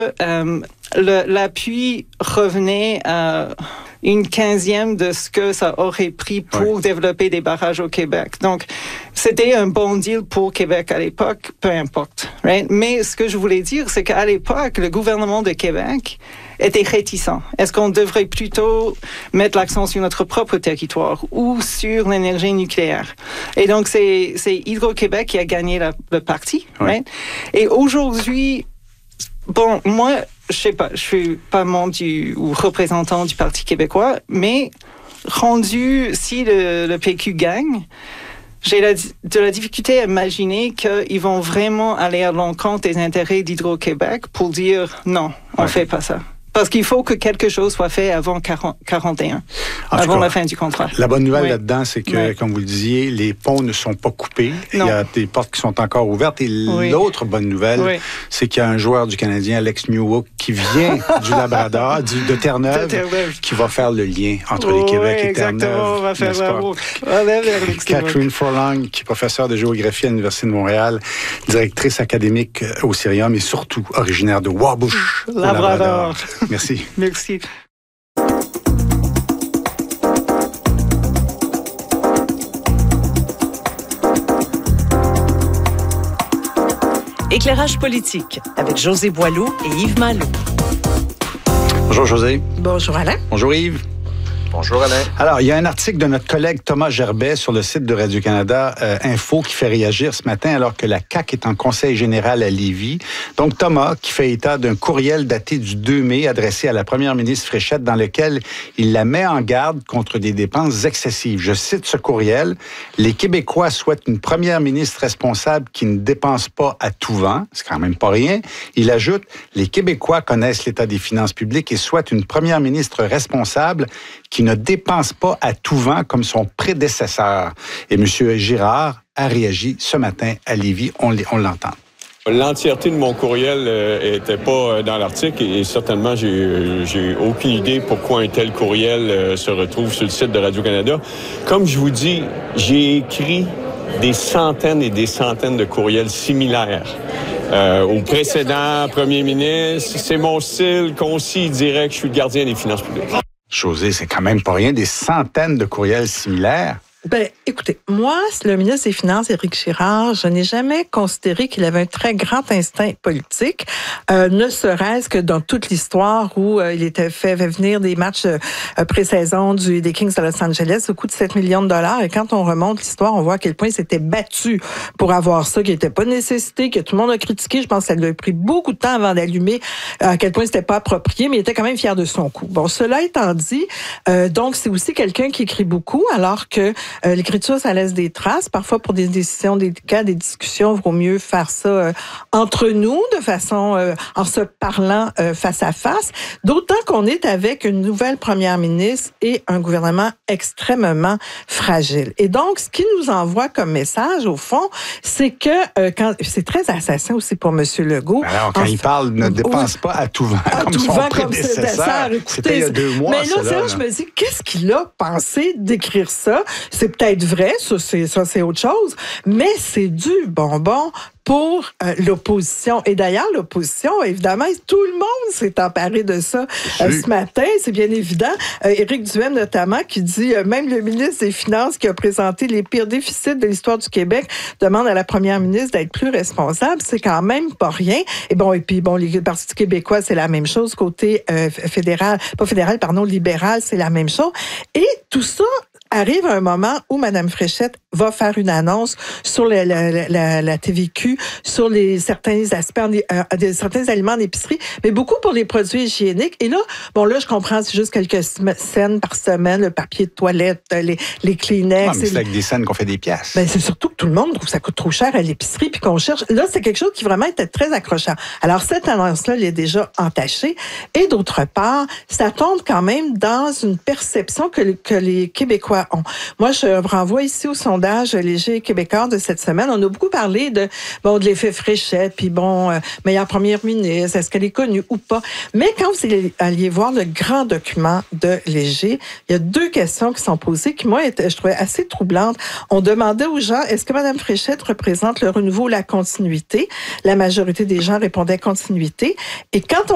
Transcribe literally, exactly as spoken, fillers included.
euh, le, l'appui revenait à une quinzième de ce que ça aurait pris pour oui. développer des barrages au Québec. Donc, c'était un bon deal pour Québec à l'époque, peu importe. Right? Mais ce que je voulais dire, c'est qu'à l'époque, le gouvernement de Québec était réticent. Est-ce qu'on devrait plutôt mettre l'accent sur notre propre territoire ou sur l'énergie nucléaire? Et donc, c'est, c'est Hydro-Québec qui a gagné la, le parti. Oui. Right? Et aujourd'hui, bon, moi, je sais pas, je suis pas membre du, ou représentant du Parti québécois, mais rendu, si le, le P Q gagne, j'ai la, de la difficulté à imaginer qu'ils vont vraiment aller à l'encontre des intérêts d'Hydro-Québec pour dire non, on ouais. fait pas ça. Parce qu'il faut que quelque chose soit fait avant quarante, quarante et un, en avant cas, la fin du contrat. La bonne nouvelle oui. là-dedans, c'est que, oui. comme vous le disiez, les ponts ne sont pas coupés. Non. Il y a des portes qui sont encore ouvertes. Et oui. l'autre bonne nouvelle, oui. c'est qu'il y a un joueur du Canadien, Alex Newhook, qui vient du Labrador, du, de Terre-Neuve, de Terre-Neuve, qui va faire le lien entre les Québec oui, et Terre-Neuve. Exactement, on va faire la route. Catherine Furlong, qui est professeure de géographie à l'Université de Montréal, directrice académique au Cirium et surtout originaire de Wabush, Labrador. Labrador. Merci. Merci. Éclairage politique avec José Boileau et Yves Malo. Bonjour José. Bonjour Alain. Bonjour Yves. Bonjour Alain. Alors, il y a un article de notre collègue Thomas Gerbet sur le site de Radio-Canada euh, Info qui fait réagir ce matin alors que la C A Q est en conseil général à Lévis. Donc, Thomas qui fait état d'un courriel daté du deux mai adressé à la première ministre Fréchette dans lequel il la met en garde contre des dépenses excessives. Je cite ce courriel. « Les Québécois souhaitent une première ministre responsable qui ne dépense pas à tout vent. » C'est quand même pas rien. Il ajoute « Les Québécois connaissent l'état des finances publiques et souhaitent une première ministre responsable qui ne dépense pas à tout vent comme son prédécesseur. » Et M. Girard a réagi ce matin à Lévis. On, on l'entend. L'entièreté de mon courriel n'était euh, pas dans l'article et certainement, j'ai, j'ai aucune idée pourquoi un tel courriel euh, se retrouve sur le site de Radio-Canada. Comme je vous dis, j'ai écrit des centaines et des centaines de courriels similaires euh, au précédent premier ministre. C'est mon style concis, direct. Je suis le gardien des finances publiques. José, c'est quand même pas rien, des centaines de courriels similaires. Ben, écoutez, moi, le ministre des Finances, Éric Girard, je n'ai jamais considéré qu'il avait un très grand instinct politique, euh, ne serait-ce que dans toute l'histoire où euh, il était fait venir des matchs euh, pré-saison du, des Kings de Los Angeles au coût de sept millions de dollars. Et quand on remonte l'histoire, on voit à quel point il s'était battu pour avoir ça, qui n'était pas nécessité, que tout le monde a critiqué. Je pense que ça lui a pris beaucoup de temps avant d'allumer à quel point c'était pas approprié, mais il était quand même fier de son coup. Bon, cela étant dit, euh, donc c'est aussi quelqu'un qui écrit beaucoup, alors que Euh, l'écriture, ça laisse des traces. Parfois, pour des décisions délicates, des discussions, il vaut mieux faire ça euh, entre nous, de façon, euh, en se parlant euh, face à face. D'autant qu'on est avec une nouvelle première ministre et un gouvernement extrêmement fragile. Et donc, ce qui nous envoie comme message, au fond, c'est que, euh, quand c'est très assassin aussi pour M. Legault. Alors, quand en, il parle, ne dépense oui, pas à tout vent, à comme tout son vent, prédécesseur. Comme écoutez, c'était il y a deux mois, mais là, c'est là, je me dis, qu'est-ce qu'il a pensé d'écrire ça? C'est peut-être vrai, ça c'est, ça c'est autre chose, mais c'est du bonbon pour euh, l'opposition. Et d'ailleurs, l'opposition, évidemment, tout le monde s'est emparé de ça euh, ce matin. C'est bien évident. Euh, Éric Duhaime, notamment, qui dit, euh, même le ministre des Finances qui a présenté les pires déficits de l'histoire du Québec demande à la première ministre d'être plus responsable. C'est quand même pas rien. Et bon, et puis, bon, les partis québécois, c'est la même chose. Côté euh, fédéral, pas fédéral, pardon, libéral, c'est la même chose. Et tout ça arrive à un moment où Mme Fréchette va faire une annonce sur la, la, la, la T V Q, sur les certains aspects, euh, de certains aliments d'épicerie, mais beaucoup pour les produits hygiéniques. Et là, bon là, je comprends, c'est juste quelques scènes par semaine, le papier de toilette, les, les Kleenex. Non, mais c'est avec des scènes qu'on fait des pièces. Ben, c'est surtout que tout le monde trouve que ça coûte trop cher à l'épicerie, puis qu'on cherche. Là, c'est quelque chose qui vraiment était très accrochant. Alors, cette annonce-là, elle est déjà entachée. Et d'autre part, ça tombe quand même dans une perception que, que les Québécois ont. Moi, je renvoie ici au sondage Léger Québécois de cette semaine. On a beaucoup parlé de bon de l'effet Fréchette, puis bon, euh, meilleure première ministre, est-ce qu'elle est connue ou pas? Mais quand vous alliez voir le grand document de Léger, il y a deux questions qui sont posées qui, moi, étaient, je trouvais assez troublantes. On demandait aux gens, est-ce que Mme Fréchette représente le renouveau ou la continuité? La majorité des gens répondaient continuité. Et quand on